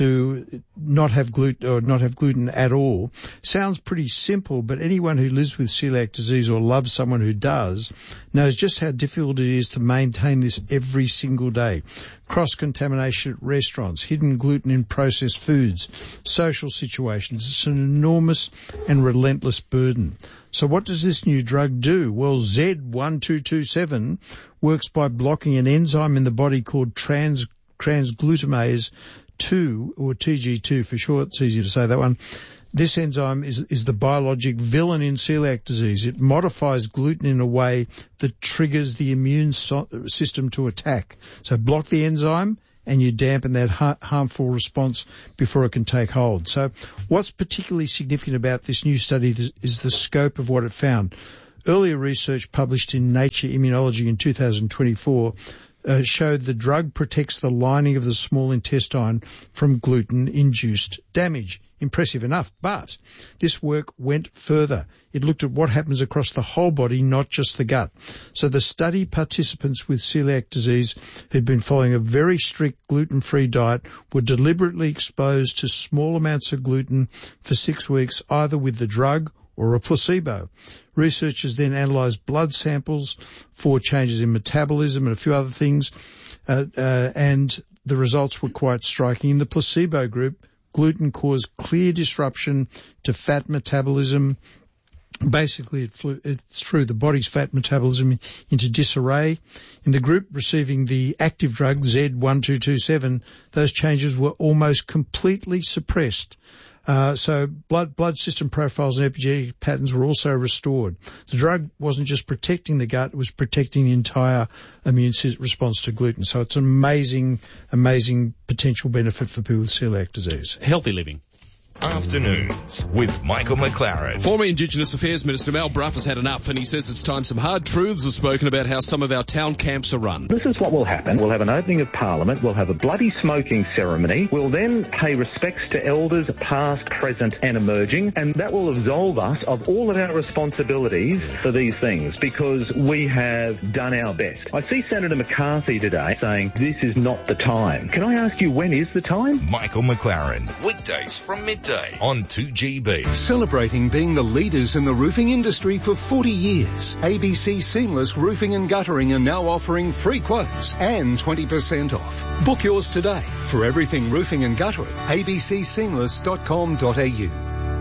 to not have gluten or not have gluten at all. Sounds pretty simple, but anyone who lives with celiac disease or loves someone who does knows just how difficult it is to maintain this every single day. Cross-contamination at restaurants, hidden gluten in processed foods, social situations. It's an enormous and relentless burden. So what does this new drug do? Well, Z one two two seven works by blocking an enzyme in the body called trans transglutamase two, or T G two for short. It's easy to say that one. This enzyme is, is the biologic villain in celiac disease. It modifies gluten in a way that triggers the immune so- system to attack. So block the enzyme and you dampen that ha- harmful response before it can take hold. So what's particularly significant about this new study is, is the scope of what it found. Earlier research published in Nature Immunology in two thousand twenty-four uh, showed the drug protects the lining of the small intestine from gluten-induced damage. Impressive enough, but this work went further. It looked at what happens across the whole body, not just the gut. So the study participants with celiac disease who'd been following a very strict gluten-free diet were deliberately exposed to small amounts of gluten for six weeks, either with the drug or a placebo. Researchers then analysed blood samples for changes in metabolism and a few other things, uh, uh, and the results were quite striking. In the placebo group, gluten caused clear disruption to fat metabolism. Basically, it, flew, it threw the body's fat metabolism into disarray. In the group receiving the active drug, Z one two two seven, those changes were almost completely suppressed. Uh, so blood, blood system profiles and epigenetic patterns were also restored. The drug wasn't just protecting the gut, it was protecting the entire immune response to gluten. So it's an amazing, amazing potential benefit for people with celiac disease. Healthy living. Afternoons with Michael McLaren. Former Indigenous Affairs Minister Mal Brough has had enough, and he says it's time some hard truths are spoken about how some of our town camps are run. This is what will happen. We'll have an opening of Parliament, we'll have a bloody smoking ceremony, we'll then pay respects to elders past, present and emerging, and that will absolve us of all of our responsibilities for these things, because we have done our best. I see Senator McCarthy today saying this is not the time. Can I ask you, when is the time? Michael McLaren, weekdays from midday on two G B. Celebrating being the leaders in the roofing industry for forty years, A B C Seamless Roofing and Guttering are now offering free quotes and twenty percent off. Book yours today. For everything roofing and guttering, a b c seamless dot com dot a u.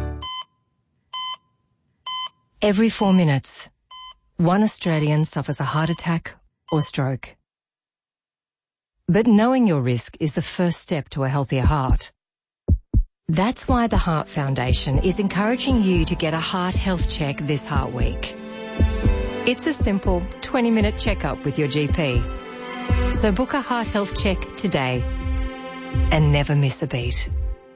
Every four minutes, one Australian suffers a heart attack or stroke. But knowing your risk is the first step to a healthier heart. That's why the Heart Foundation is encouraging you to get a heart health check this Heart Week. It's a simple twenty minute checkup with your G P. So book a heart health check today and never miss a beat.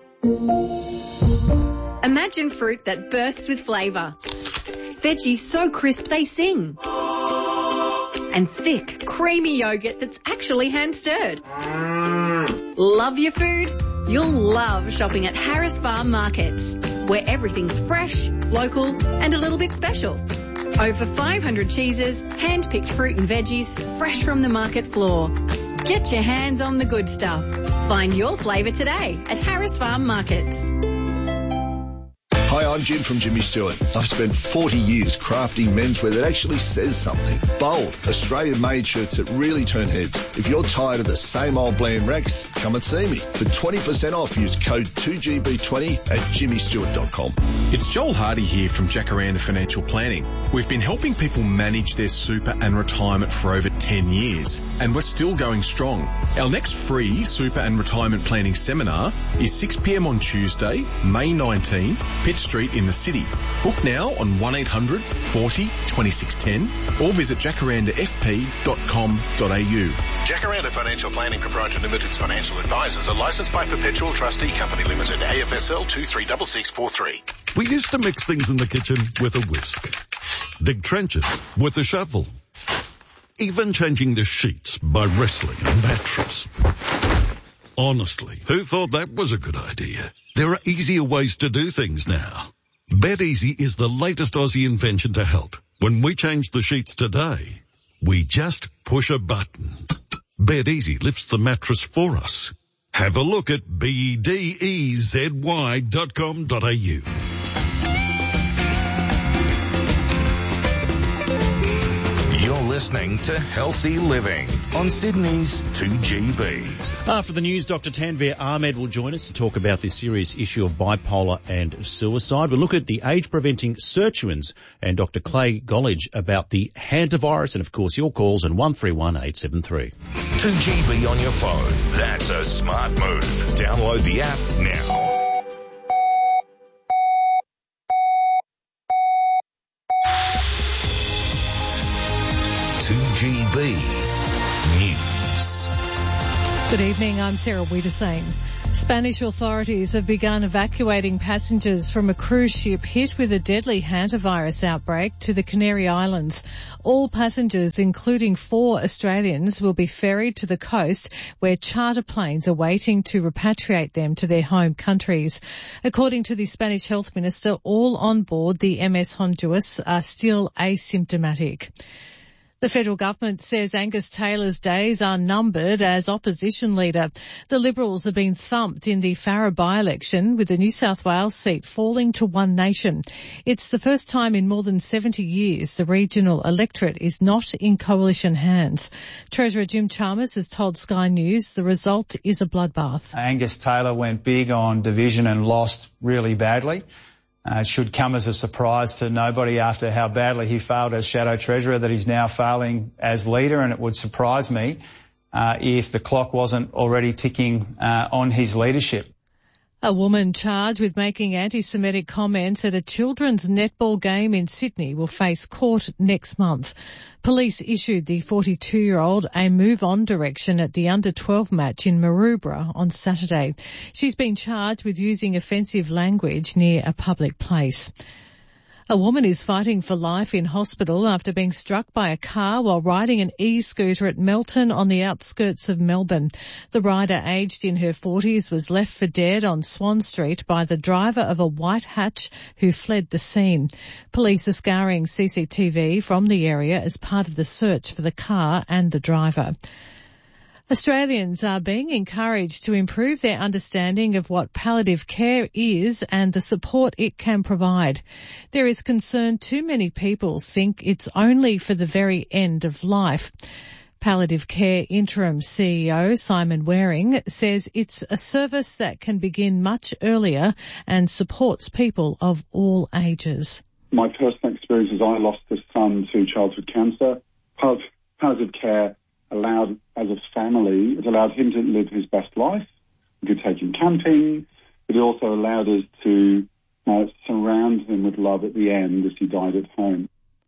Imagine fruit that bursts with flavour. Veggies so crisp they sing. And thick, creamy yogurt that's actually hand-stirred. Love your food? You'll love shopping at Harris Farm Markets, where everything's fresh, local and a little bit special. Over five hundred cheeses, hand-picked fruit and veggies, fresh from the market floor. Get your hands on the good stuff. Find your flavour today at Harris Farm Markets. Hi, I'm Jim from Jimmy Stewart. I've spent forty years crafting menswear that actually says something. Bold, Australian-made shirts that really turn heads. If you're tired of the same old bland racks, come and see me. For twenty percent off, use code two G B twenty at jimmy stewart dot com. It's Joel Hardy here from Jacaranda Financial Planning. We've been helping people manage their super and retirement for over ten years, and we're still going strong. Our next free super and retirement planning seminar is six p m on Tuesday, May nineteenth, Pitt Street in the city. Book now on one eight hundred forty twenty-six ten or visit jacaranda f p dot com dot a u. Jacaranda Financial Planning Proprietary Limited's financial advisors are licensed by Perpetual Trustee Company Limited, A F S L two three six six four three. We used to mix things in the kitchen with a whisk, dig trenches with a shovel, even changing the sheets by wrestling a mattress. Honestly, who thought that was a good idea? There are easier ways to do things now. BedEasy is the latest Aussie invention to help. When we change the sheets today, we just push a button. BedEasy lifts the mattress for us. Have a look at B E D E Z Y dot com dot A U. You're listening to Healthy Living on Sydney's two G B. After the news, Doctor Tanveer Ahmed will join us to talk about this serious issue of bipolar and suicide. We'll look at the age-preventing sirtuins and Doctor Clay Gollidge about the hantavirus and, of course, your calls on one three one eight seven three. two G B on your phone. That's a smart move. Download the app now. two G B News. Good evening, I'm Sarah Wiedersane. Spanish authorities have begun evacuating passengers from a cruise ship hit with a deadly hantavirus outbreak to the Canary Islands. All passengers, including four Australians, will be ferried to the coast where charter planes are waiting to repatriate them to their home countries. According to the Spanish Health Minister, all on board the M S Honduras are still asymptomatic. The federal government says Angus Taylor's days are numbered as opposition leader. The Liberals have been thumped in the Farrer by-election, with the New South Wales seat falling to One Nation. It's the first time in more than seventy years the regional electorate is not in coalition hands. Treasurer Jim Chalmers has told Sky News the result is a bloodbath. Angus Taylor went big on division and lost really badly. Uh, it should come as a surprise to nobody after how badly he failed as Shadow Treasurer that he's now failing as leader, and it would surprise me uh, if the clock wasn't already ticking uh, on his leadership. A woman charged with making anti-Semitic comments at a children's netball game in Sydney will face court next month. Police issued the forty-two-year-old a move-on direction at the under twelve match in Maroubra on Saturday. She's been charged with using offensive language near a public place. A woman is fighting for life in hospital after being struck by a car while riding an e-scooter at Melton on the outskirts of Melbourne. The rider, aged in her forties, was left for dead on Swan Street by the driver of a white hatch who fled the scene. Police are scouring C C T V from the area as part of the search for the car and the driver. Australians are being encouraged to improve their understanding of what palliative care is and the support it can provide. There is concern too many people think it's only for the very end of life. Palliative Care Interim C E O Simon Waring says it's a service that can begin much earlier and supports people of all ages. My personal experience is I lost a son to childhood cancer. Palliative care allowed, as a family, it allowed him to live his best life. We could take him camping, but it also allowed us to uh, surround him with love at the end as he died at home.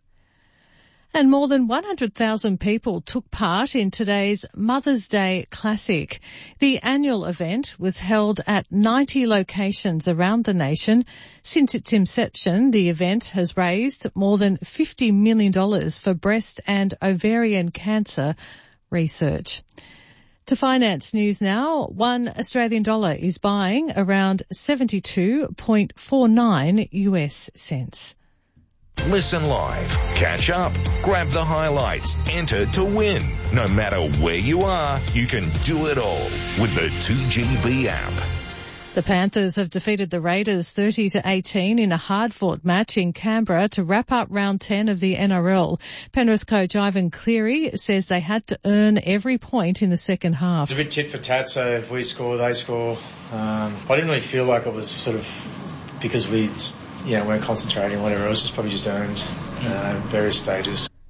And more than one hundred thousand people took part in today's Mother's Day Classic. The annual event was held at ninety locations around the nation. Since its inception, the event has raised more than fifty million dollars for breast and ovarian cancer research. To finance news now, one Australian dollar is buying around seventy-two point four nine U S cents. Listen live, catch up, grab the highlights, enter to win. No matter where you are, you can do it all with the two G B app. The Panthers have defeated the Raiders thirty to eighteen in a hard-fought match in Canberra to wrap up round ten of the N R L. Penrith coach Ivan Cleary says they had to earn every point in the second half. It's a bit tit for tat, so if we score, they score. Um, I didn't really feel like it was sort of because we, you know, weren't concentrating or whatever. It was just probably just earned uh, various stages.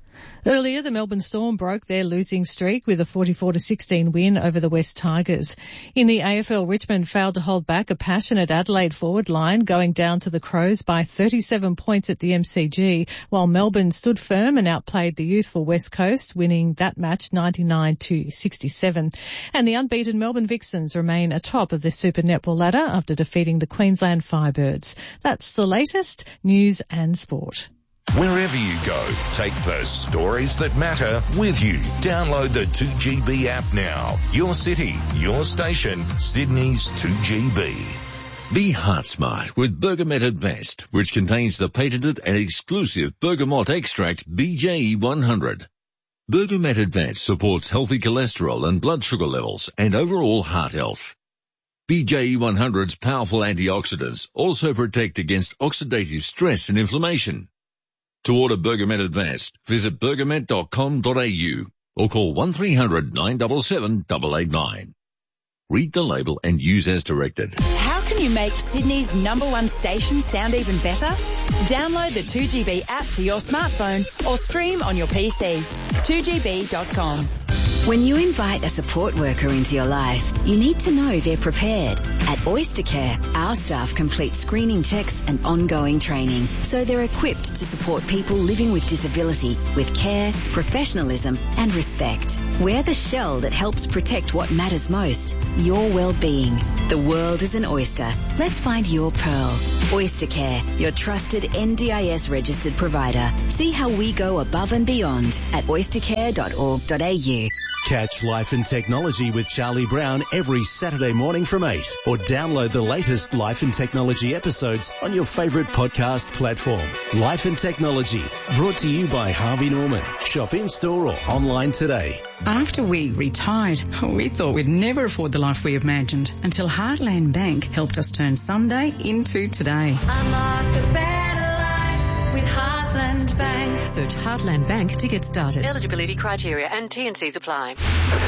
Earlier, the Melbourne Storm broke their losing streak with a forty-four to sixteen win over the West Tigers. In the A F L, Richmond failed to hold back a passionate Adelaide forward line, going down to the Crows by thirty-seven points at the M C G, while Melbourne stood firm and outplayed the youthful West Coast, winning that match ninety-nine to sixty-seven. And the unbeaten Melbourne Vixens remain atop of the Super Netball ladder after defeating the Queensland Firebirds. That's the latest news and sport. Wherever you go, take the stories that matter with you. Download the two G B app now. Your city, your station, Sydney's two G B. Be heart smart with Bergamet Advanced, which contains the patented and exclusive bergamot extract B J E one hundred. Bergamet Advanced supports healthy cholesterol and blood sugar levels and overall heart health. B J E one hundred's powerful antioxidants also protect against oxidative stress and inflammation. To order Bergamet Advanced, visit bergamet dot com dot a u or call one three hundred nine seven seven eight eight nine. Read the label and use as directed. How can you make Sydney's number one station sound even better? Download the two G B app to your smartphone or stream on your P C. two G B dot com. When you invite a support worker into your life, you need to know they're prepared. At Oystercare, our staff complete screening checks and ongoing training, so they're equipped to support people living with disability with care, professionalism and respect. We're the shell that helps protect what matters most, your well-being. The world is an oyster. Let's find your pearl. Oystercare, your trusted N D I S registered provider. See how we go above and beyond at oystercare dot org dot a u. Catch Life and Technology with Charlie Brown every Saturday morning from eight, or download the latest Life and Technology episodes on your favourite podcast platform. Life and Technology, brought to you by Harvey Norman. Shop in-store or online today. After we retired, we thought we'd never afford the life we imagined until Heartland Bank helped us turn Sunday into today. Unlock the better life with Heartland Bank. Search Heartland Bank to get started. Eligibility criteria and T and Cs apply.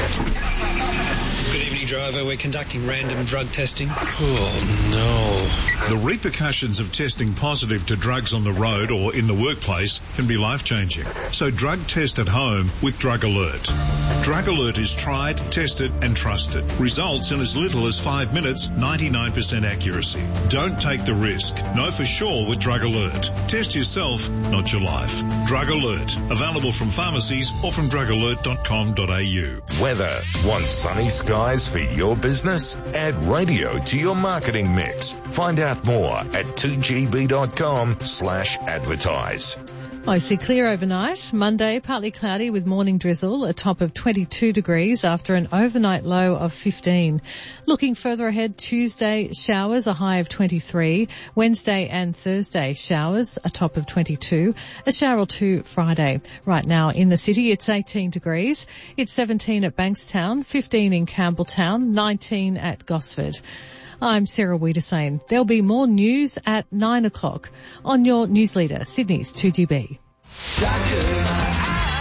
Good evening, driver. We're conducting random drug testing. Oh, no. The repercussions of testing positive to drugs on the road or in the workplace can be life-changing. So drug test at home with Drug Alert. Drug Alert is tried, tested and trusted. Results in as little as five minutes, ninety-nine percent accuracy. Don't take the risk. Know for sure with Drug Alert. Test yourself, not your life. Drug Alert. Available from pharmacies or from drug alert dot com dot a u. Weather. Want sunny skies for your business? Add radio to your marketing mix. Find out more at two g b dot com slash advertise. Mostly clear overnight. Monday, partly cloudy with morning drizzle, a top of twenty-two degrees after an overnight low of fifteen. Looking further ahead, Tuesday, showers, a high of twenty-three. Wednesday and Thursday, showers, a top of twenty-two. A shower or two Friday. Right now in the city, it's eighteen degrees. It's seventeen at Bankstown, fifteen in Campbelltown, nineteen at Gosford. I'm Sarah Wiedersane. There'll be more news at nine o'clock on your news leader, Sydney's two G B. Doctor, my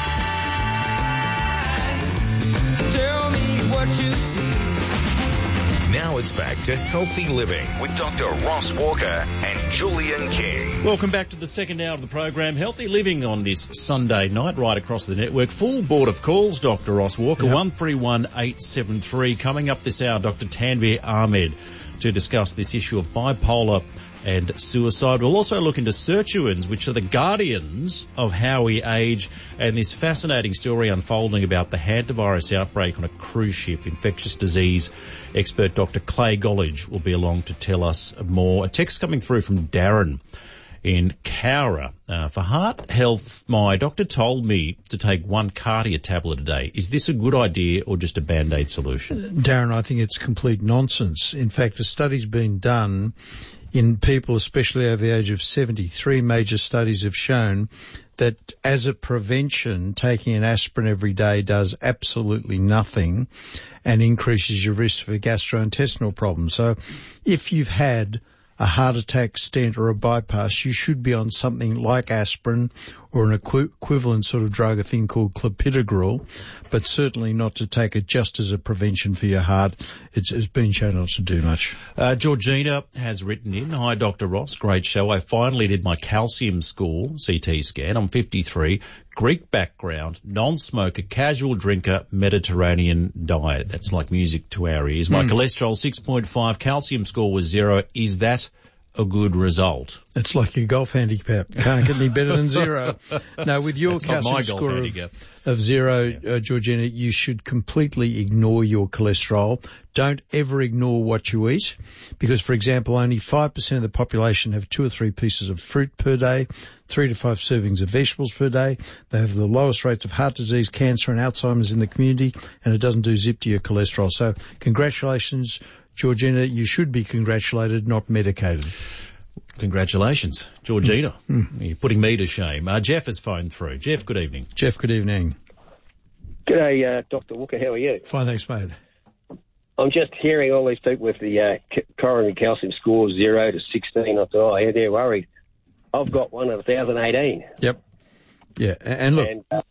eyes, tell me what you see. Now it's back to Healthy Living with Doctor Ross Walker and Julian King. Welcome back to the second hour of the program, Healthy Living, on this Sunday night right across the network. Full board of calls, Doctor Ross Walker, yep. one three one eight seven three. Coming up this hour, Doctor Tanvir Ahmed, to discuss this issue of bipolar and suicide. We'll also look into sirtuins, which are the guardians of how we age, and this fascinating story unfolding about the hantavirus outbreak on a cruise ship. Infectious disease expert Doctor Clay Gollidge will be along to tell us more. A text coming through from Darren in Cowra. Uh, for heart health, my doctor told me to take one Cardia tablet a day. Is this a good idea or just a Band-Aid solution? Darren, I think it's complete nonsense. In fact, a study's been done in people, especially over the age of seventy. Three major studies have shown that as a prevention, taking an aspirin every day does absolutely nothing and increases your risk for gastrointestinal problems. So if you've had a heart attack, stent or a bypass, you should be on something like aspirin or an equi- equivalent sort of drug, a thing called clopidogrel, but certainly not to take it just as a prevention for your heart. It's, it's been shown not to do much. Uh, Georgina has written in, "Hi, Doctor Ross, great show. I finally did my calcium score C T scan. I'm fifty-three, Greek background, non-smoker, casual drinker, Mediterranean diet." That's like music to our ears. My Mm. cholesterol six point five, calcium score was zero. Is that a good result? It's like your golf handicap. Can't get any better than zero. Now, with your That's not calcium my golf score of, handicap. of zero, uh, Georgina, you should completely ignore your cholesterol. Don't ever ignore what you eat, because, for example, only five percent of the population have two or three pieces of fruit per day, three to five servings of vegetables per day. They have the lowest rates of heart disease, cancer and Alzheimer's in the community, and it doesn't do zip to your cholesterol. So congratulations, Georgina. You should be congratulated, not medicated. Congratulations, Georgina. Mm. You're putting me to shame. Uh, Jeff has phoned through. Jeff, good evening. Jeff, good evening. G'day, uh, Doctor Walker. How are you? Fine, thanks, mate. I'm just hearing all these people with the uh, c- coronary calcium score zero to sixteen. I thought, oh, yeah, they're worried. I've got one at one thousand eighteen. Yep. Yeah, and look. And, uh,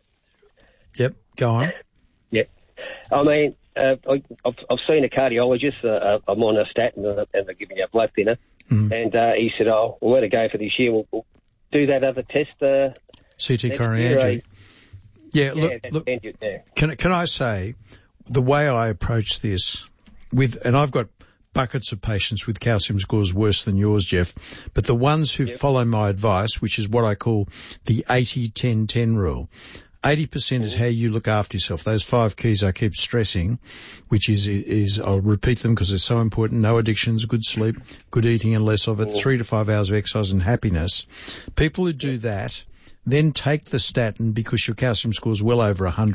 yep, go on. Yep. I mean, uh, I, I've, I've seen a cardiologist. Uh, I'm on a statin and they're giving you a blood thinner. Mm. And uh, he said, oh, we'll let it go for this year. We'll, we'll do that other test. Uh, C T next coronary year, angio. uh, Yeah, yeah, look, that's look angio, yeah. can, can I say, the way I approach this with, and I've got buckets of patients with calcium scores worse than yours, Jeff, but the ones who Yep. follow my advice, which is what I call the eighty ten ten rule, eighty percent is how you look after yourself. Those five keys I keep stressing, which is, is I'll repeat them because they're so important. No addictions, good sleep, good eating and less of it, three to five hours of exercise and happiness. People who do that then take the statin because your calcium score is well over one hundred.